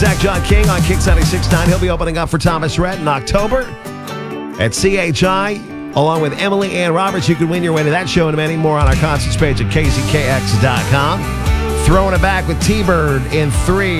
Zach John King on Kix 96.9. He'll be opening up for Thomas Rhett in October at CHI, along with Emily Ann Roberts. You can win your way to that show and many more on our concerts page at kzkx.com. Throwing it back with T-Bird in 3.